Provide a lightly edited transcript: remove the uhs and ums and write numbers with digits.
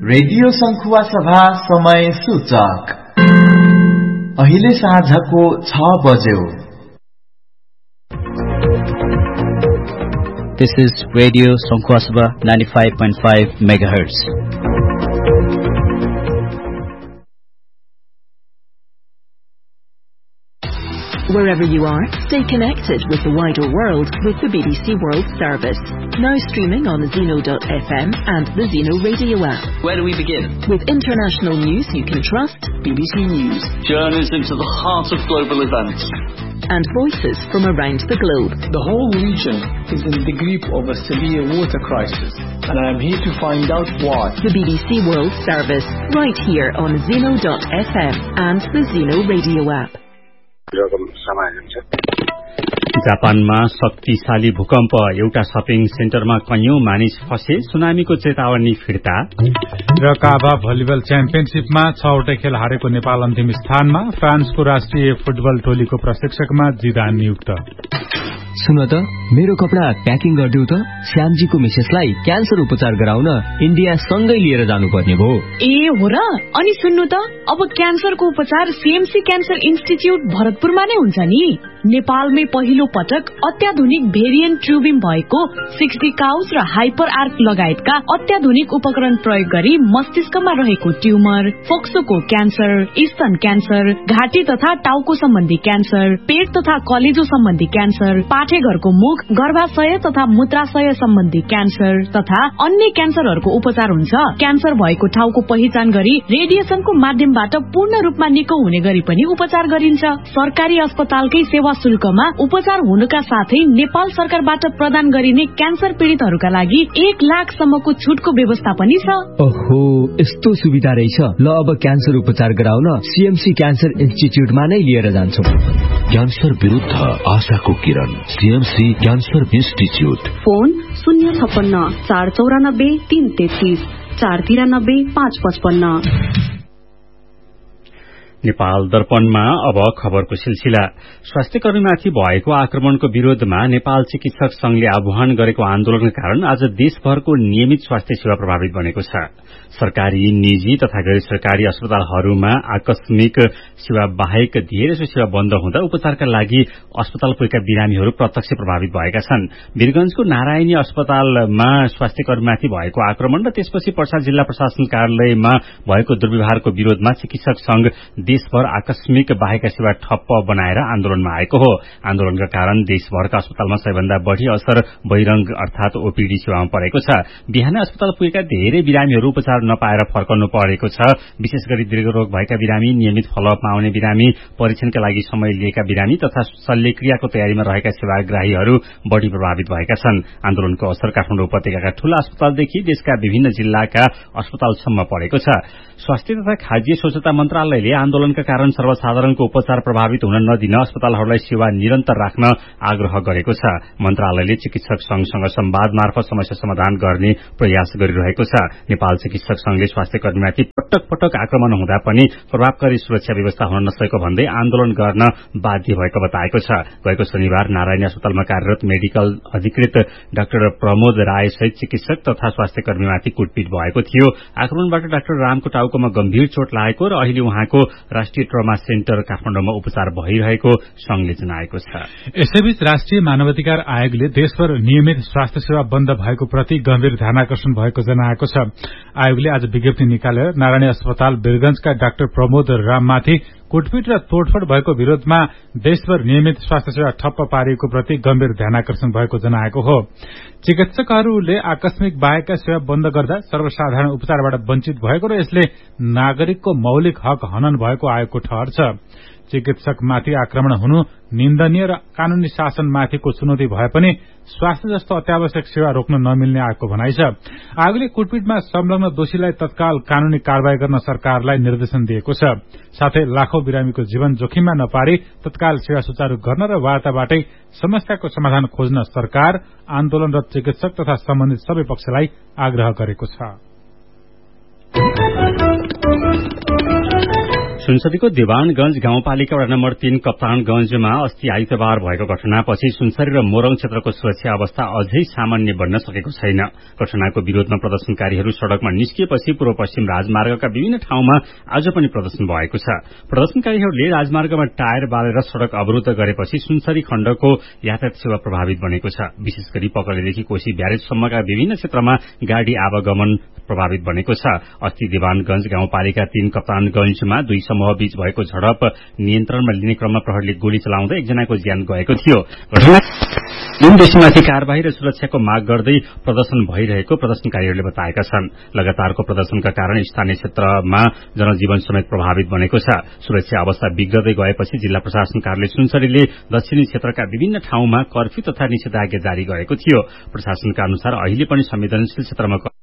Radio सङ्खुवा सभा समय सूचक अहिले साँझको 6 बज्यो। This is Radio Sankhua Sabha 95.5 MHz. Wherever you are, stay connected with the wider world with the BBC World Service. Now streaming on Zeno.fm and the Zeno radio app. Where do we begin? With international news you can trust, BBC News. Journeys into the heart of global events. And voices from around the globe. The whole region is in the grip of a severe water crisis, and I am here to find out why. The BBC World Service, right here on Zeno.fm and the Zeno radio app. जापानमा शक्तिशाली भूकम्प, एउटा shopping सेन्टरमा कैयौं मानिस फसे, सुनामीको चेतावनी फिर्ता। र काभा भलिबल च्याम्पियनशिपमा 6वटै खेल हारेको नेपाल अन्तिम स्थानमा, फ्रान्सको राष्ट्रिय फुटबल टोलीको प्रशिक्षकमा जिदान नियुक्त। सुन त, मेरो कपडा प्याकिङ गर्दिउ त, श्यामजीको मिसेसलाई क्यान्सर उपचार गराउन इन्डिया सँगै लिएर जानुपर्ने भो। ए हो र? अनि सुन्नु त, अब क्यान्सरको उपचार सीएमसी क्यान्सर इन्स्टिच्युट भरतपुरमा नै हुन्छ नि। नेपालमै पहिलो पटक अत्याधुनिक भेरिएन्ट ट्युबिम भएको 60 काउस र हाइपर आर्क लगायतका अत्याधुनिक उपकरण प्रयोग गरी मस्तिष्कमा रहेको ट्युमर, फोक्सोको क्यान्सर, स्तन क्यान्सर, घाँटी तथा टाउको सम्बन्धी क्यान्सर, पेट तथा कलेजो सम्बन्धी क्यान्सर, पाठेघरको मुख, गर्भाशय तथा मूत्राशय सम्बन्धी क्यान्सर तथा अन्य क्यान्सरहरूको उपचार हुन्छ। क्यान्सर भएको ठाउँको पहिचान गरी रेडिएसनको माध्यमबाट पूर्ण रूपमा निको हुने गरी पनि उपचार गरिन्छ। सरकारी अस्पतालकै सेवा शुल्कमा उपचार हुनुका साथै नेपाल सरकारबाट प्रदान गरिने क्यान्सर पीड़ितहरूका लागि 1 लाख सम्मको छुटको व्यवस्था पनि छ। ओहो, यस्तो सुविधा रहेछ। ल, अब क्यान्सर उपचार गराउन सीएमसी क्यान्सर इन्स्टिच्युटमा नै लिएर जान्छौं। क्यान्सर विरुद्ध आशाको किरण, CMC cancer institute. Phone 056 494 333 493 555। Nepal दर्पणमा अब खबरको सिलसिला। स्वास्थ्य कर्मीमाथि भएको आक्रमणको विरोधमा नेपाल चिकित्सक संघले आह्वान गरेको आन्दोलनका कारण आज देशभरको नियमित स्वास्थ्य सेवा प्रभावित बनेको छ। सरकारी, निजी तथा गैर सरकारी अस्पतालहरूमा आकस्मिक सेवा बाहेक धेरैजसो सेवा बन्द हुँदा उपचारका लागि अस्पताल पुगेका बिरामीहरू प्रत्यक्ष प्रभावित भएका छन्। वीरगंजको नारायणी अस्पतालमा स्वास्थ्य कर्मीमाथि भएको आक्रमण र त्यसपछि पर्सा जिल्ला प्रशासन कार्यालयमा भएको दुर्व्यवहारको विरोधमा चिकित्सक संघ देशभर आकस्मिक बाहेकका सेवा ठप्प बनाएर आन्दोलनमा आएको हो। आन्दोलनका कारण देशभरका अस्पतालमा सबैभन्दा बढ़ी असर बहिरंग अर्थात ओपीडी सेवामा परेको छ। बिहान अस्पताल पुगेका धेरै बिरामीहरू उपचार नपाएर फर्कनु परेको छ। विशेष गरी दीर्घरोग भएका बिरामी, नियमित फलोअपमा आउने बिरामी, परीक्षणका लागि समय लिएका बिरामी तथा शल्यक्रियाको तयारीमा रहेका सेवाग्राहीहरू बढ़ी प्रभावित भएका छन्। आन्दोलनको असर काठमाडौँ उपत्यकाका ठूला अस्पतालदेखि देशका विभिन्न जिल्लाका अस्पतालसम्म परेको छ। स्वास्थ्य तथा खाद्य स्वच्छता मन्त्रालयले आन्दोलनका कारण सर्वसाधारणको उपचार प्रभावित हुन नदिन अस्पतालहरूलाई सेवा निरन्तर राख्न आग्रह गरेको छ। मन्त्रालयले चिकित्सक संघसँग संवाद मार्फत समस्या समाधान गर्ने प्रयास गरिरहेको छ। नेपाल चिकित्सक संघले स्वास्थ्य कर्मीमाथि पटक पटक आक्रमण हुँदा पनि प्रभावकारी सुरक्षा व्यवस्था हुन नसकेको भन्दै आन्दोलन गर्न बाध्य भएको बताएको छ। गएको शनिबार नारायणी अस्पतालमा कार्यरत मेडिकल अधिकृत डाक्टर प्रमोद राय सहित चिकित्सक तथा स्वास्थ्य कर्मीमाथि कुटपिट भएको थियो। आक्रमणबाट डाक्टर रामको टाउकोमा गम्भीर चोट लागेको र अहिले उहाँको राष्ट्रिय ट्रमा सेन्टर काठमाडौँमा उपचार भइरहेको संघले जनाएको छ। यसैबीच राष्ट्रिय मानवाधिकार आयोगले देशभर नियमित स्वास्थ्य सेवा बन्द भएको प्रति गम्भीर ध्यानाकर्षण भएको जनाएको छ। आयोगले आज विज्ञप्ति निकालेर नारायणी अस्पताल वीरगंजका डाक्टर प्रमोद राममाथि कुटपिट र तोडफोड भएको विरोधमा देशभर नियमित स्वास्थ्य सेवा ठप्प पारिएको प्रति गम्भीर ध्यानाकर्षण भएको जनाएको हो। चिकित्सकहरूले आकस्मिक बाहेकका सेवा बन्द गर्दा सर्वसाधारण उपचारबाट वञ्चित भएको र यसले नागरिकको मौलिक हक हनन भएको आयोगको ठहर छ। चिकित्सकमाथि आक्रमण हुनु निन्दनीय र कानूनी शासनमाथिको चुनौती भए पनि स्वास्थ्य जस्तो अत्यावश्यक सेवा रोक्न नमिल्ने आयोगको भनाइ छ। आयोगले कुटपिटमा संलग्न दोषीलाई तत्काल कानूनी कारवाही गर्न सरकारलाई निर्देशन दिएको छ। साथै लाखौं बिरामीको जीवन जोखिममा नपारी तत्काल सेवा सुचारू गर्न र वार्ताबाटै समस्याको समाधान खोज्न सरकार, आन्दोलनरत चिकित्सक तथा सम्बन्धित सबै पक्षलाई आग्रह गरेको छ। सुनसरीको देवानगंज गाउँपालिका वडा नम्बर 3 कप्तानगंजमा अस्ति आइतबार भएको घटनापछि सुनसरी र मोरङ क्षेत्रको सुरक्षा अवस्था अझै सामान्य बन्न सकेको छैन। घटनाको विरोधमा प्रदर्शनकारीहरू सड़कमा निस्किएपछि पूर्व पश्चिम राजमार्गका विभिन्न ठाउँमा आज पनि प्रदर्शन भएको छ। प्रदर्शनकारीहरूले राजमार्गमा टायर बालेर सड़क अवरुद्ध गरेपछि सुनसरी खण्डको यातायात सेवा प्रभावित बनेको छ। विशेष गरी पकलेदेखि कोशी ब्यारेजसम्मका विभिन्न क्षेत्रमा गाड़ी आवागमन प्रभावित बनेको छ। अस्ति देवानगंज गाउँपालिका 3 कप्तानगंजमा दुई समूह बीच भएको झडप नियन्त्रणमा लिने क्रममा प्रहरीले गोली चलाउँदा एकजनाको ज्यान गएको थियो। तीन देशमाथि कारबाही र सुरक्षाको माग गर्दै प्रदर्शन भइरहेको प्रदर्शनकारीहरूले बताएका छन्। लगातारको प्रदर्शनका कारण स्थानीय क्षेत्रमा जनजीवन समेत प्रभावित बनेको छ। सुरक्षा अवस्था बिग्रदै गएपछि जिल्ला प्रशासन कार्यालय सुनसरीले दक्षिणी क्षेत्रका विभिन्न ठाउँमा कर्फ्यू तथा निषेधाज्ञा जारी गरेको थियो। प्रशासनका अनुसार अहिले पनि संवेदनशील क्षेत्रमा